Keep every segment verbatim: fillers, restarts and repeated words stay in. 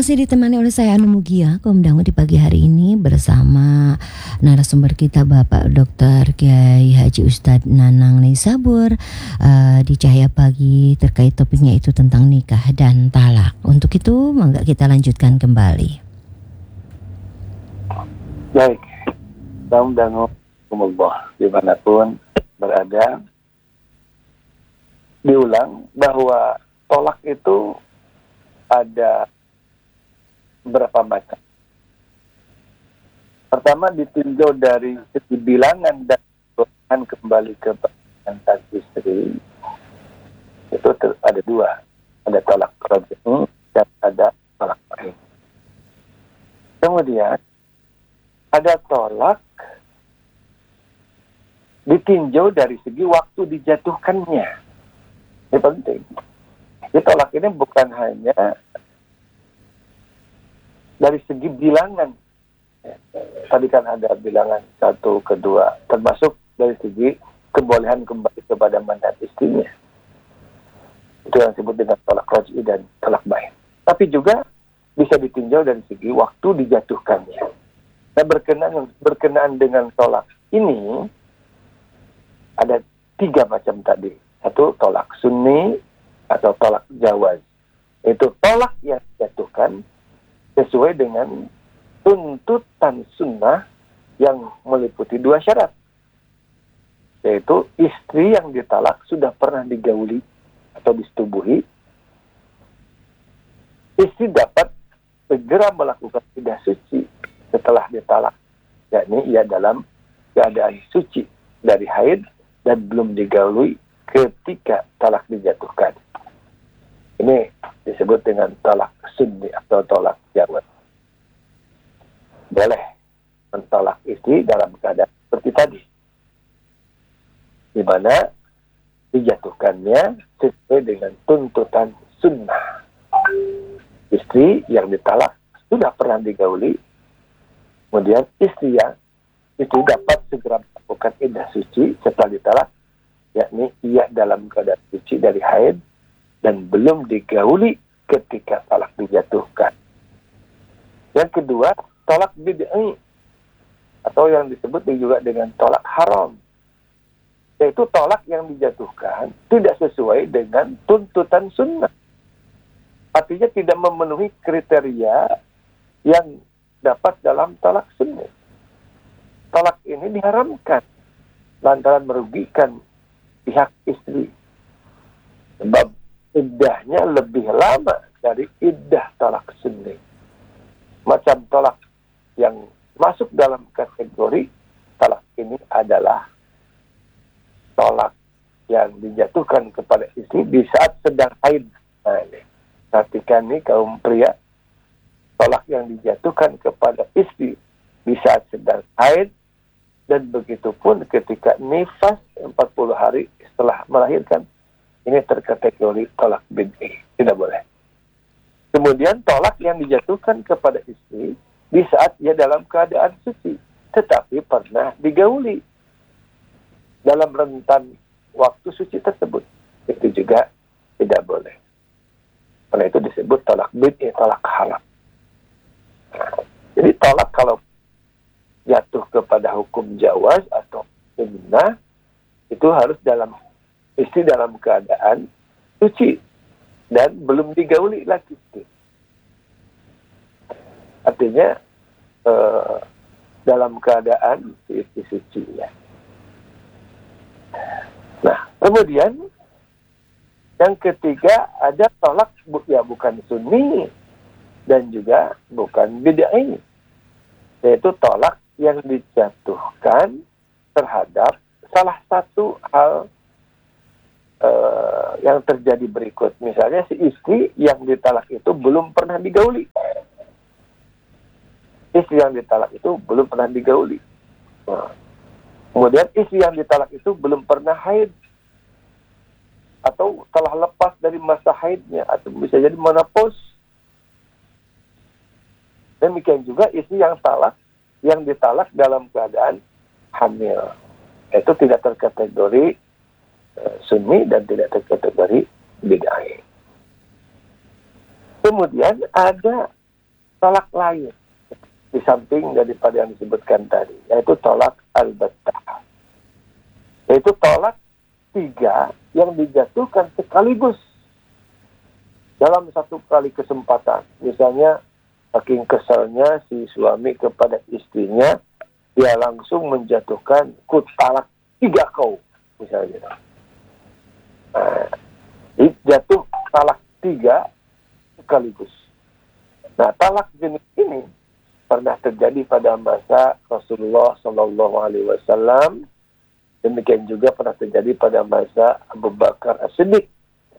Masih ditemani oleh saya Anu Mugia, kaum dangu di pagi hari ini bersama narasumber kita Bapak Doktor Kiai Haji Ustadz Nanang Neisabur uh, di Cahaya Pagi terkait topiknya itu tentang nikah dan talak. Untuk itu, mangga kita lanjutkan kembali. Baik, kaum dangu kumullah dimanapun berada, diulang bahwa tolak itu ada berapa macam. Pertama, ditinjau dari segi bilangan dan kebutuhan kembali ke pasangan istri. Itu ter- ada dua, ada tolak raj'i dan ada tolak bain. Kemudian ada tolak ditinjau dari segi waktu dijatuhkannya. Ini penting. Jadi tolak ini bukan hanya dari segi bilangan. Tadi kan ada bilangan satu, kedua, termasuk dari segi kebolehan kembali kepada mandat istrinya. Itu yang disebut dengan tolak raj'i dan tolak bain. Tapi juga bisa ditinjau dari segi waktu dijatuhkannya. Nah, berkenaan berkenaan dengan tolak ini ada tiga macam tadi. Satu, tolak sunni atau tolak jawaz. Itu tolak yang dijatuhkan sesuai dengan tuntutan sunnah yang meliputi dua syarat, yaitu istri yang ditalak sudah pernah digauli atau disetubuhi, istri dapat segera melakukan iddah suci setelah ditalak, yakni ia dalam keadaan suci dari haid dan belum digauli ketika talak dijatuhkan. Ini disebut dengan tolak sunni atau tolak jawaz. Boleh mentolak istri dalam keadaan seperti tadi, di mana dijatuhkannya sesuai dengan tuntutan sunnah. Istri yang ditalak sudah pernah digauli, kemudian istri yang itu dapat segera melakukan iddah suci setelah ditalak, yakni ia dalam keadaan suci dari haid dan belum digauli ketika talak dijatuhkan. Yang kedua, tolak bid'i atau yang disebut juga dengan tolak haram, yaitu tolak yang dijatuhkan tidak sesuai dengan tuntutan sunnah. Artinya tidak memenuhi kriteria yang dapat dalam tolak sunnah. Tolak ini diharamkan lantaran merugikan pihak istri, sebab iddahnya lebih lama dari iddah tolak sunni. Macam tolak yang masuk dalam kategori tolak ini adalah tolak yang dijatuhkan kepada istri di saat sedang haid. Nah, ini. Perhatikan nih kaum pria, tolak yang dijatuhkan kepada istri di saat sedang haid dan begitu pun ketika nifas empat puluh hari setelah melahirkan, ini terkategori tolak bid'i, tidak boleh. Kemudian tolak yang dijatuhkan kepada istri di saat ia dalam keadaan suci, tetapi pernah digauli dalam rentan waktu suci tersebut, itu juga tidak boleh. Karena itu disebut tolak bid'i, tolak haram. Jadi tolak kalau jatuh kepada hukum jawaz atau sunnah, itu harus dalam istri dalam keadaan suci dan belum digauli lagi. Artinya eh, dalam keadaan istri suci ya. Nah, kemudian yang ketiga ada tolak ya bukan sunni dan juga bukan bid'ah, yaitu tolak yang dijatuhkan terhadap salah satu hal Uh, yang terjadi berikut. Misalnya si istri yang ditalak itu belum pernah digauli. Istri yang ditalak itu belum pernah digauli. Nah, kemudian istri yang ditalak itu belum pernah haid, atau telah lepas dari masa haidnya, atau bisa jadi menopause. Demikian juga istri yang talak, yang ditalak dalam keadaan hamil. Itu tidak terkategori sunni dan tidak terkategori bid'ah. Kemudian ada tolak lain di samping daripada yang disebutkan tadi, yaitu tolak al-battah, yaitu tolak tiga yang dijatuhkan sekaligus dalam satu kali kesempatan. Misalnya saking kesalnya si suami kepada istrinya, dia langsung menjatuhkan ku talak tiga kau misalnya. Nah, jatuh talak tiga sekaligus. Nah, talak jenis ini pernah terjadi pada masa Rasulullah Shallallahu Alaihi Wasallam. Demikian juga pernah terjadi pada masa Abu Bakar As-Siddiq.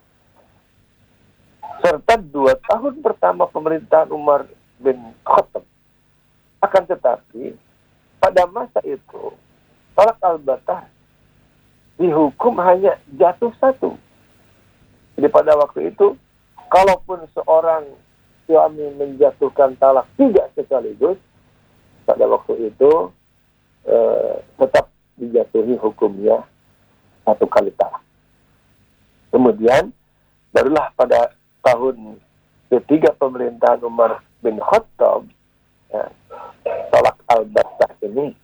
Serta dua tahun pertama pemerintahan Umar bin Khattab. Akan tetapi, pada masa itu, talak al-battah dihukum hanya jatuh satu. Jadi pada waktu itu, kalaupun seorang suami menjatuhkan talak tiga sekaligus, pada waktu itu eh, tetap dijatuhi hukumnya satu kali talak. Kemudian barulah pada tahun ketiga pemerintahan Umar bin Khattab, ya, talak al-battah ini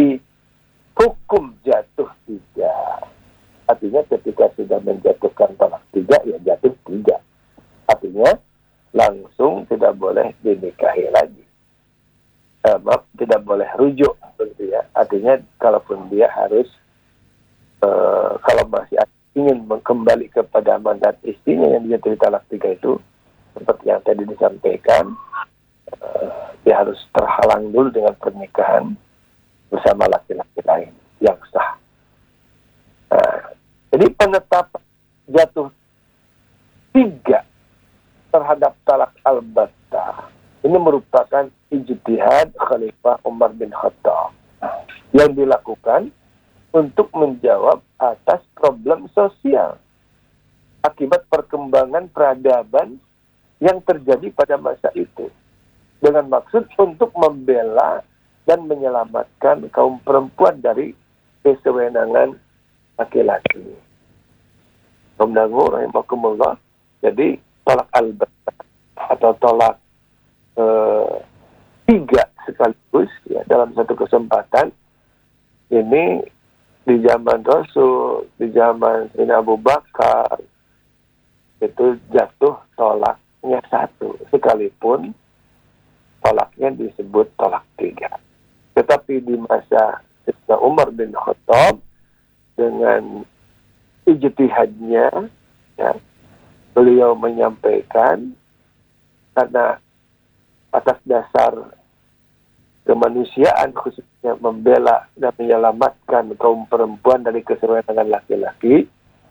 dihukum jatuh tiga. Artinya ketika sudah menjatuhkan talak tiga, ya jatuh tiga. Artinya langsung tidak boleh dinikahi lagi. Eh, maaf, tidak boleh rujuk, tentu ya. Artinya kalaupun dia harus, eh, kalau masih ingin kembali kepada mandat istrinya yang dijatuhi talak tiga itu, seperti yang tadi disampaikan, eh, dia harus terhalang dulu dengan pernikahan bersama laki-laki lain yang sah. Nah, jadi penetapan jatuh tiga terhadap talak al-battah ini merupakan ijtihad Khalifah Umar bin Khattab yang dilakukan untuk menjawab atas problem sosial akibat perkembangan peradaban yang terjadi pada masa itu, dengan maksud untuk membela dan menyelamatkan kaum perempuan dari kesewenangan laki-laki. Alhamdulillah, rahimakumullah. Jadi tolak al-battah atau tolak eh, tiga sekaligus ya, dalam satu kesempatan ini di zaman Rasul, di zaman Sayyidina Abu Bakar, itu jatuh tolaknya satu, sekalipun tolaknya disebut tolak tiga. Tetapi di masa Sayyidina Umar bin Khattab dengan ijtihadnya, ya, beliau menyampaikan karena atas dasar kemanusiaan, khususnya membela dan menyelamatkan kaum perempuan dari kesewenangan laki-laki,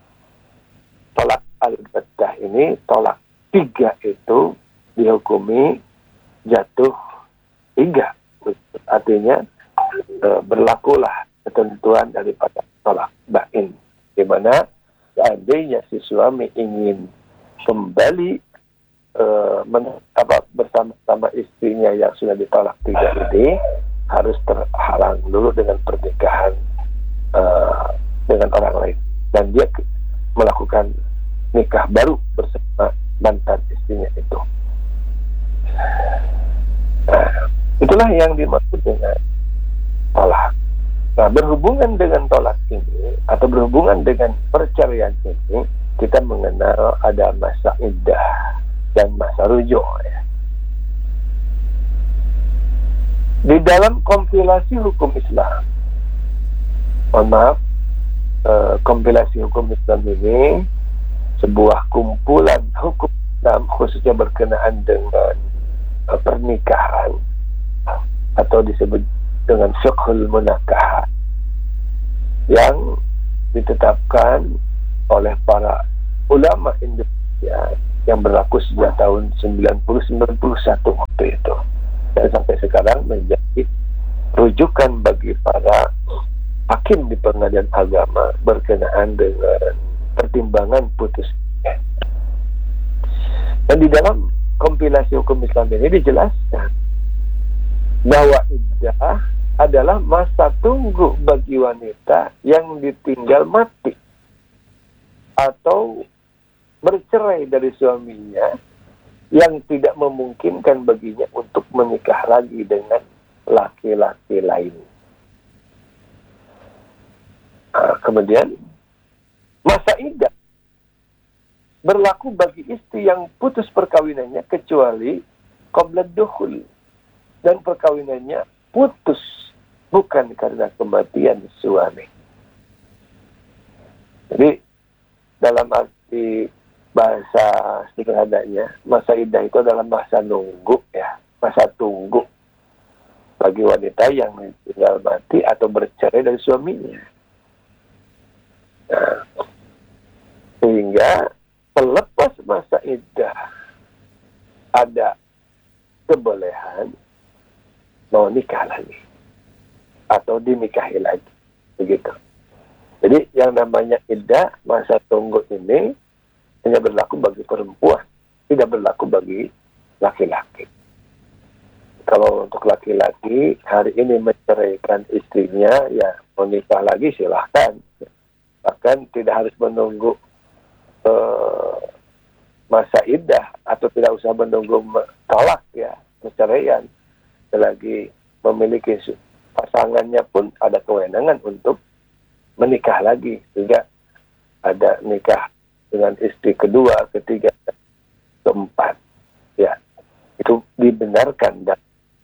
tolak al-battah ini, tolak tiga itu dihukumi jatuh tiga. Artinya e, berlakulah ketentuan daripada tolak bain, di mana seandainya si suami ingin kembali Uh, men- apa, bersama-sama istrinya yang sudah ditolak tiga ini, harus terhalang dulu dengan pernikahan uh, dengan orang lain, dan dia ke- melakukan nikah baru bersama mantan istrinya itu. Nah, itulah yang dimaksud dengan tolak. Nah, berhubungan dengan tolak ini atau berhubungan dengan perceraian ini, kita mengenal ada masa iddah dan masa rujuk, ya. Di dalam kompilasi hukum Islam, mohon maaf, eh, kompilasi hukum Islam ini sebuah kumpulan hukum Islam khususnya berkenaan dengan eh, pernikahan atau disebut dengan fiqhul munakah yang ditetapkan oleh para ulama Indonesia yang berlaku sejak tahun sembilan puluh sembilan puluh satu waktu itu, dan sampai sekarang menjadi rujukan bagi para hakim di pengadilan agama berkenaan dengan pertimbangan putusnya. Dan di dalam kompilasi hukum Islam ini dijelaskan bahwa iddah adalah masa tunggu bagi wanita yang ditinggal mati atau bercerai dari suaminya yang tidak memungkinkan baginya untuk menikah lagi dengan laki-laki lain. Nah, kemudian masa iddah berlaku bagi istri yang putus perkawinannya kecuali qabla dukhul, dan perkawinannya putus bukan karena kematian suami. Jadi dalam arti bahasa sederhananya, masa iddah itu adalah masa nunggu, ya, masa tunggu bagi wanita yang tinggal mati atau bercerai dari suaminya. Nah, sehingga selepas masa iddah ada kebolehan mau nikah lagi atau dinikahi lagi, begitu. Jadi yang namanya iddah, masa tunggu ini hanya berlaku bagi perempuan, tidak berlaku bagi laki-laki. Kalau untuk laki-laki hari ini menceraikan istrinya, ya mau nikah lagi silahkan. Bahkan tidak harus menunggu uh, masa iddah atau tidak usah menunggu talak, ya, perceraian. Selagi memiliki pasangannya pun ada kewenangan untuk menikah lagi, sehingga ada nikah dengan istri kedua, ketiga, keempat, ya, itu dibenarkan. Dan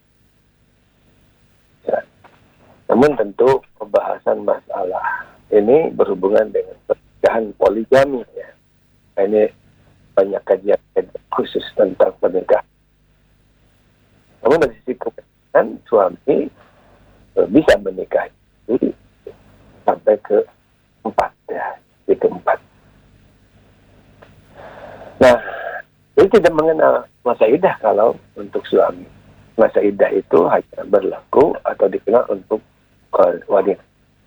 ya. Namun tentu pembahasan masalah ini berhubungan dengan pernikahan poligami, ya. Nah, ini banyak kajian khusus tentang pernikahan. Namun dari sisi kewenangan, suami bisa menikahi sampai ke empat, ya, di keempat. Nah, ini tidak mengenal masa iddah kalau untuk suami. Masa iddah itu hanya berlaku atau dikenal untuk wanita.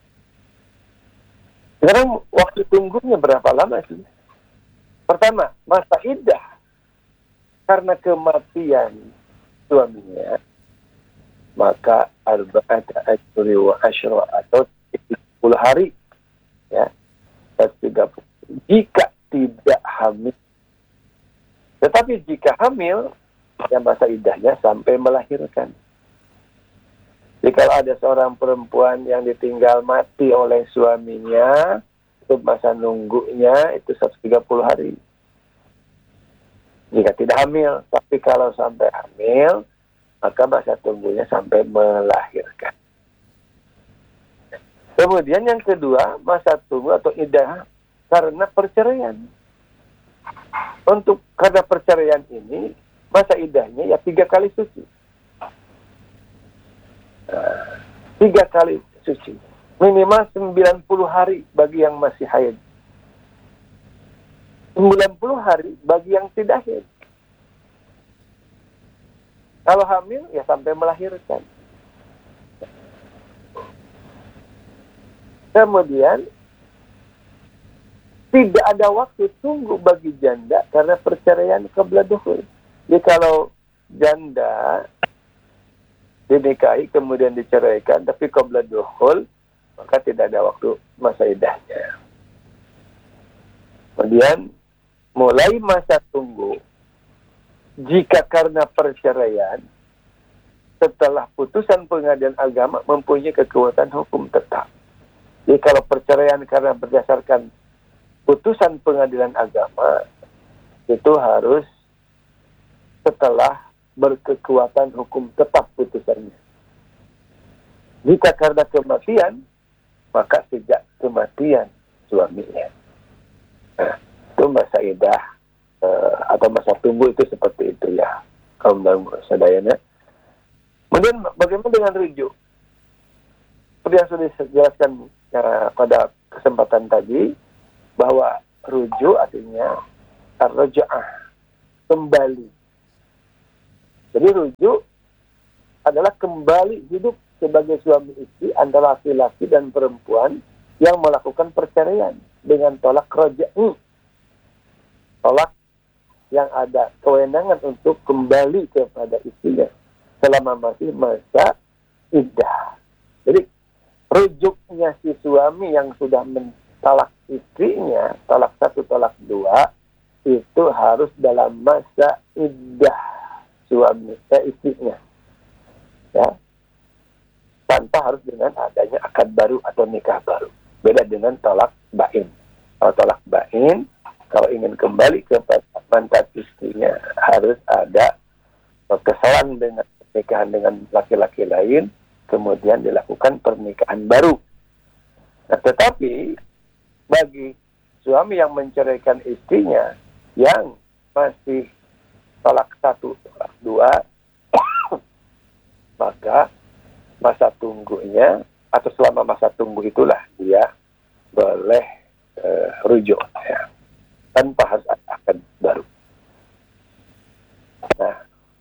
Sekarang waktu tunggunya berapa lama sih? Pertama, masa iddah karena kematian suaminya, maka arba'at ashhuri wa asyra atau tiga puluh hari, ya, tiga puluh. Jika tidak hamil. Tetapi jika hamil, ya masa iddahnya sampai melahirkan. Jadi kalau ada seorang perempuan yang ditinggal mati oleh suaminya, itu masa nunggunya itu seratus tiga puluh hari. Jika tidak hamil, tapi kalau sampai hamil, maka masa tunggunya sampai melahirkan. Kemudian yang kedua, masa tunggu atau iddah karena perceraian. Untuk karena perceraian ini, masa iddahnya ya tiga kali suci. Nah, tiga kali suci. Minimal sembilan puluh hari bagi yang masih haid. sembilan puluh hari bagi yang tidak haid. Kalau hamil, ya sampai melahirkan. Kemudian, tidak ada waktu tunggu bagi janda karena perceraian qabla dukhul. Jadi kalau janda dinikahi kemudian diceraikan tapi qabla dukhul, maka tidak ada waktu masa iddahnya. Kemudian mulai masa tunggu jika karena perceraian setelah putusan pengadilan agama mempunyai kekuatan hukum tetap. Jadi kalau perceraian karena berdasarkan putusan pengadilan agama itu harus setelah berkekuatan hukum tetap putusannya. Jika karena kematian, maka sejak kematian suaminya. Nah, itu masa iddah uh, atau masa tunggu itu seperti itu, ya, kaum dan sadayana. Kemudian bagaimana dengan rujuk? Seperti yang sudah dijelaskan uh, pada kesempatan tadi, bahwa rujuk artinya ar-raja'ah, kembali. Jadi rujuk adalah kembali hidup sebagai suami istri antara laki-laki dan perempuan yang melakukan perceraian dengan tolak raja'i. Tolak yang ada kewenangan untuk kembali kepada istrinya selama masih masa iddah. Jadi rujuknya si suami yang sudah men talak istrinya, talak satu, talak dua, itu harus dalam masa iddah suami eh, istrinya, ya, tanpa harus dengan adanya akad baru atau nikah baru. Beda dengan tolak bain. Kalau tolak bain, kalau ingin kembali ke mantan istrinya harus ada kesalahan dengan pernikahan dengan laki-laki lain, kemudian dilakukan pernikahan baru. Nah, tetapi bagi suami yang menceraikan istrinya yang masih tolak satu, tolak dua, maka masa tunggunya atau selama masa tunggu itulah dia boleh uh, rujuk, ya, tanpa harus ada akad baru. Nah,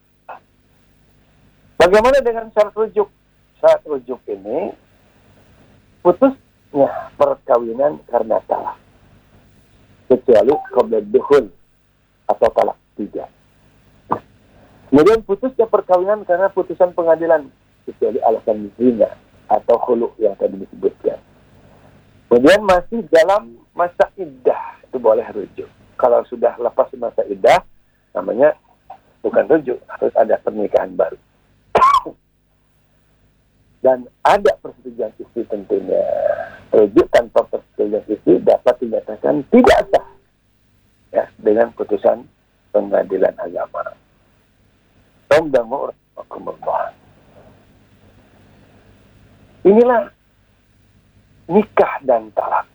bagaimana dengan syarat rujuk? Syarat rujuk ini putusnya perkawinan karena talak, kecuali qabla dukhul atau talak tiga. Kemudian putusnya perkawinan karena putusan pengadilan, kecuali alasan zina atau khulu yang tadi disebutkan. Kemudian masih dalam masa iddah, itu boleh rujuk. Kalau sudah lepas masa iddah, namanya bukan rujuk, harus ada pernikahan baru. Dan ada persetujuan istri tentunya. Rujuk tanpa persetujuan istri dapat dinyatakan tidak sah, ya, dengan putusan pengadilan agama. Inilah nikah dan talak.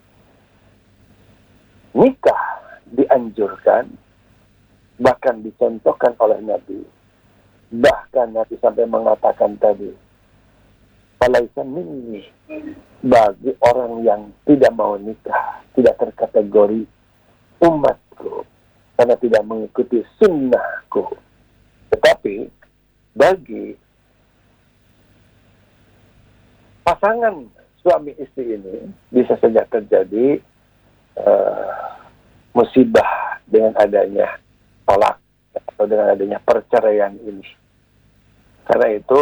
Nikah dianjurkan, bahkan dicontohkan oleh Nabi. Bahkan Nabi sampai mengatakan tadi, falaisa minni, bagi orang yang tidak mau nikah, tidak terkategori umatku, karena tidak mengikuti sunnahku. Tetapi bagi pasangan suami istri ini bisa saja terjadi uh, musibah dengan adanya tolak atau dengan adanya perceraian ini. Karena itu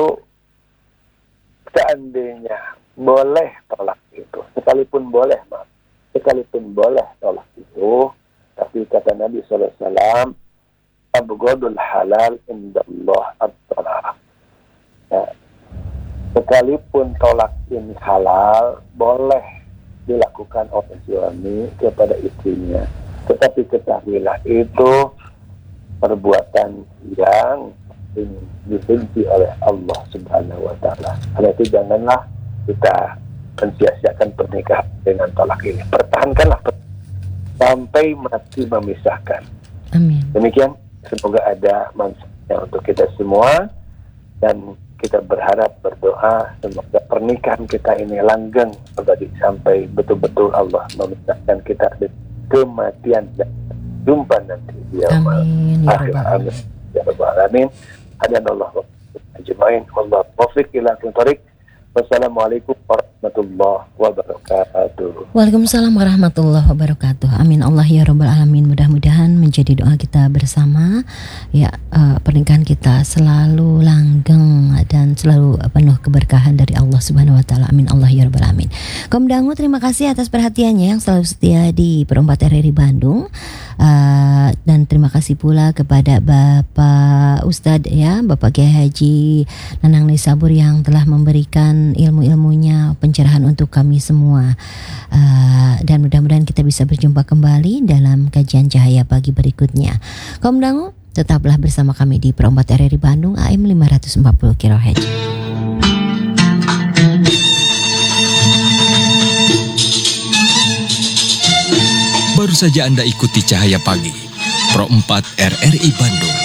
seandainya boleh tolak itu, sekalipun boleh, maaf, sekalipun boleh tolak itu, tapi kata Nabi sallallahu alaihi wasallam, abghadul halal indallah at-talaq. Ya, sekalipun tolak ini halal, boleh dilakukan oleh suami kepada istrinya, tetapi ketahuilah itu perbuatan yang dibenci oleh Allah Subhanahu wa taala. Karena itu janganlah kita mensia-siakan pernikahan dengan tolak ini. Pertahankanlah sampai mati memisahkan. Amin. Demikian, semoga ada manfaatnya untuk kita semua, dan kita berharap, berdoa semoga pernikahan kita ini langgeng abadi sampai betul-betul Allah memisahkan kita dari kematian dan jumpa nanti. Amin ya Akhir rabbal amin ya rabbal alamin. Hadanallahu ajmain. Wallahu taufiq ila thariq. Wassalamualaikum warahmatullahi wabarakatuh. Waalaikumsalam warahmatullahi wabarakatuh. Amin Allah ya rabbal alamin. Mudah-mudahan menjadi doa kita bersama, ya, uh, pernikahan kita selalu langgeng dan selalu penuh keberkahan dari Allah Subhanahu wa taala. Amin Allah ya rabbal alamin. Kom Dangu, terima kasih atas perhatiannya yang selalu setia di Perempat R R I Bandung. Uh, dan terima kasih pula kepada Bapak Ustadz, ya, Bapak Kiai Haji Nanang Nisabur yang telah memberikan ilmu-ilmunya, pencerahan untuk kami semua. Uh, dan mudah-mudahan kita bisa berjumpa kembali dalam kajian Cahaya Pagi berikutnya. Kom Dangu, tetaplah bersama kami di Perempat R R I Bandung A M lima ratus empat puluh kilohertz. Baru saja Anda ikuti Cahaya Pagi, Pro empat R R I Bandung.